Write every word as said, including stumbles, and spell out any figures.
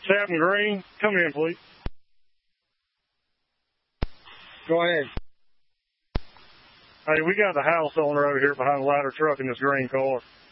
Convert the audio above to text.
Captain Green, come in, please. Go ahead. Hey, we got the house owner over here behind the ladder truck in this green car.